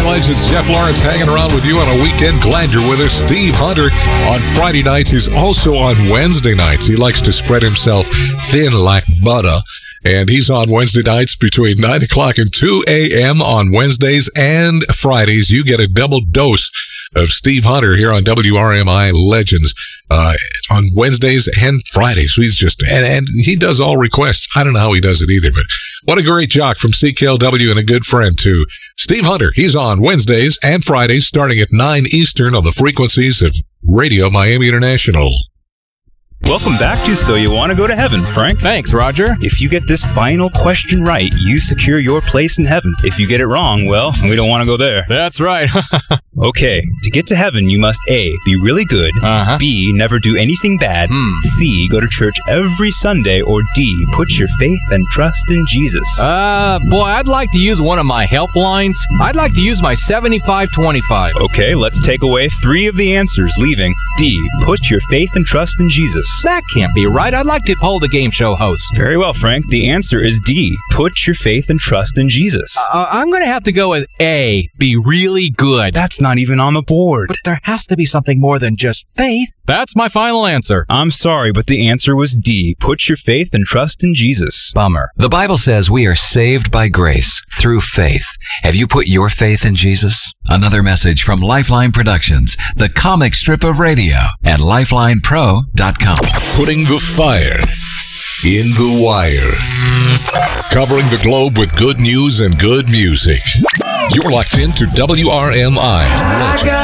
Legends. Jeff Lawrence hanging around with you on a weekend. Glad you're with us. Steve Hunter on Friday nights. He's also on Wednesday nights. He likes to spread himself thin like butter. And he's on Wednesday nights between 9 o'clock and 2 a.m. on Wednesdays and Fridays. You get a double dose of Steve Hunter here on WRMI Legends on Wednesdays and Fridays. So he's just, and he does all requests. I don't know how he does it either, but what a great jock from CKLW and a good friend too. Steve Hunter, he's on Wednesdays and Fridays starting at 9 Eastern on the frequencies of Radio Miami International. Welcome back to So You Want to Go to Heaven, Frank. Thanks, Roger. If you get this final question right, you secure your place in heaven. If you get it wrong, well, we don't want to go there. That's right. Okay, to get to heaven, you must A, be really good, B, never do anything bad, C, go to church every Sunday, or D, put your faith and trust in Jesus. Boy, I'd like to use one of my help lines. I'd like to use my 75-25. Okay, let's take away 3 of the answers, leaving D, put your faith and trust in Jesus. That can't be right. I'd like to poll the game show host. Very well, Frank. The answer is D, put your faith and trust in Jesus. I'm going to have to go with A, be really good. That's not even on the board. But there has to be something more than just faith. That's my final answer. I'm sorry, but the answer was D, put your faith and trust in Jesus. Bummer. The Bible says we are saved by grace through faith. Have you put your faith in Jesus? Another message from Lifeline Productions, the comic strip of radio at lifelinepro.com. Putting the fire in the wire. Covering the globe with good news and good music. You're locked into WRMI Legends.